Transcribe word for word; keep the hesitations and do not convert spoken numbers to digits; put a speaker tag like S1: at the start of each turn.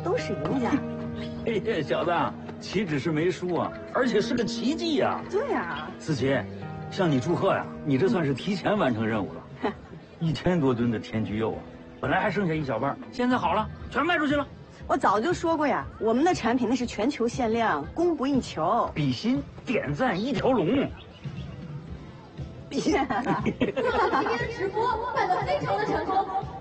S1: 都是赢家。
S2: 哎呀，小子，岂止是没输啊，而且是个奇迹呀！
S1: 对呀，
S2: 思琪，向你祝贺呀！你这算是提前完成任务了。一千多吨的天菊柚啊，本来还剩下一小半，现在好了，全卖出去了。
S1: 我早就说过呀，我们的产品那是全球限量，供不应求。
S2: 比心点赞一条龙。
S1: 比心。
S3: 今天的直播办得非常的成功。